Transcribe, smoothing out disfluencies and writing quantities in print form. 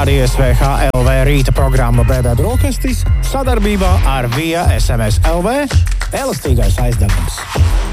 Radio SVH LV rīta programma BB Brokastis sadarbībā ar Via SMS LV elastīgais aizdevums.